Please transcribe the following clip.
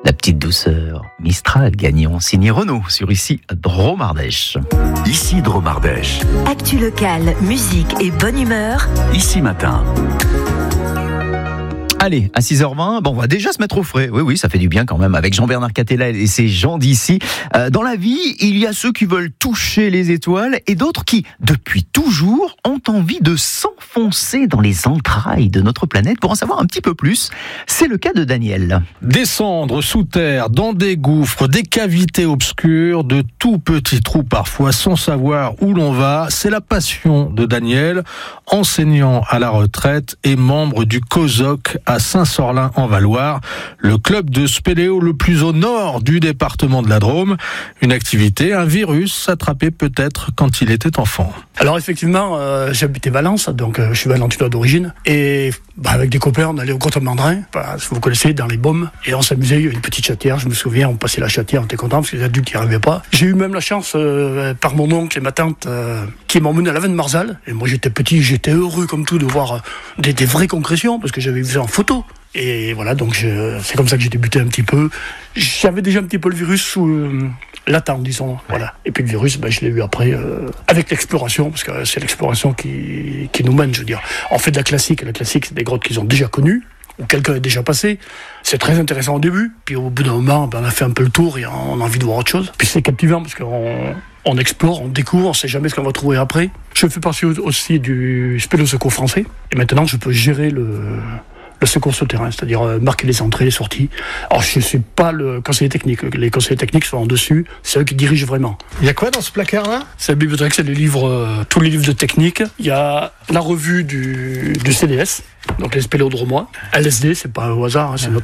La petite douceur, Mistral gagnant, signé Renaud sur Ici Dromardèche. Ici Dromardèche. Actu locale, musique et bonne humeur. Ici Matin. Allez, à 6h20, on va déjà se mettre au frais. Oui, ça fait du bien quand même avec Jean-Bernard Catella et ses gens d'ici. Dans la vie, il y a ceux qui veulent toucher les étoiles et d'autres qui, depuis toujours, ont envie de s'enfoncer dans les entrailles de notre planète pour en savoir un petit peu plus. C'est le cas de Daniel. Descendre sous terre, dans des gouffres, des cavités obscures, de tout petits trous parfois, sans savoir où l'on va, c'est la passion de Daniel, enseignant à la retraite et membre du COSOC à Saint-Sorlin-en-Valloire, le club de spéléo le plus au nord du département de la Drôme. Une activité, un virus attrapé peut-être quand il était enfant. Alors effectivement, j'habitais Valence, donc je suis valentois d'origine, et avec des copains, on allait au Grotte-Mandrin, vous connaissez, dans les baumes, et on s'amusait, il y avait une petite chatière, je me souviens, on passait la chatière, on était contents, parce que les adultes n'y arrivaient pas. J'ai eu même la chance, par mon oncle et ma tante, qui m'ont emmené à la Veine Marzal, et moi j'étais petit, j'étais heureux comme tout de voir des vraies concrétions, parce que j'avais vu ça en photo. Et voilà, donc c'est comme ça que j'ai débuté un petit peu. J'avais déjà un petit peu le virus sous latent, disons, voilà. Et puis le virus, je l'ai eu après avec l'exploration, parce que c'est l'exploration qui nous mène, je veux dire. On fait de la classique, et la classique, c'est des grottes qu'ils ont déjà connues, où quelqu'un est déjà passé. C'est très intéressant au début, puis au bout d'un moment, on a fait un peu le tour et on a envie de voir autre chose. Puis c'est captivant, parce qu'on explore, on découvre, on sait jamais ce qu'on va trouver après. Je fais partie aussi du Spéléo Secours français, et maintenant je peux gérer le secours souterrain, c'est-à-dire marquer les entrées, les sorties. Alors je ne suis pas le conseiller technique, les conseillers techniques sont en dessus, c'est eux qui dirigent vraiment. Il y a quoi dans ce placard-là ? C'est la bibliothèque, c'est les livres, tous les livres de technique. Il y a la revue du CDS, donc les spéléodromois. LSD, c'est pas au hasard, c'est